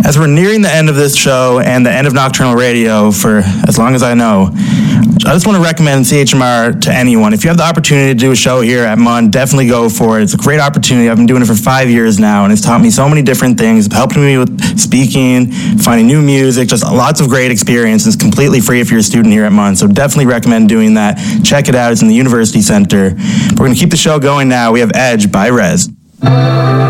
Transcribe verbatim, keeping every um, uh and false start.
As we're nearing the end of this show and the end of Nocturnal Radio for as long as I know, I just want to recommend C H M R to anyone. If you have the opportunity to do a show here at M U N, definitely go for it. It's a great opportunity. I've been doing it for five years now, and it's taught me so many different things, helped me with speaking, finding new music, just lots of great experiences. It's completely free if you're a student here at M U N, so definitely recommend doing that. Check it out. It's in the University Center. We're going to keep the show going now. We have Edge by Rez.